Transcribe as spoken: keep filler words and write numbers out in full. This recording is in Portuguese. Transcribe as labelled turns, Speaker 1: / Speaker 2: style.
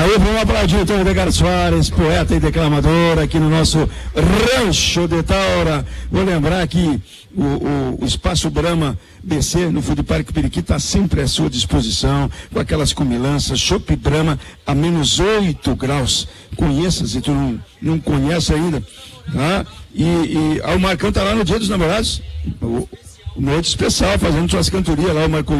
Speaker 1: Aí vamos aplaudir então o Edgar Soares, poeta e declamador, aqui no nosso Rancho de Taura. Vou lembrar que o, o, o Espaço Brahma B C, no Food Park Periquito, está sempre à sua disposição, com aquelas comilanças, Chopp Brahma a menos oito graus. Conheça, se tu não, não conhece ainda, tá? E, e ah, o Marcão está lá no Dia dos Namorados, o, noite especial, fazendo suas cantorias lá, o Marco